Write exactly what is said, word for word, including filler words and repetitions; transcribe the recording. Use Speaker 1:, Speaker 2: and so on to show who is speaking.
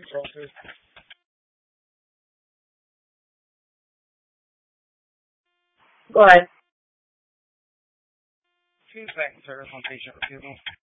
Speaker 1: Focus.
Speaker 2: Go ahead.
Speaker 1: Two factors on patient refusal.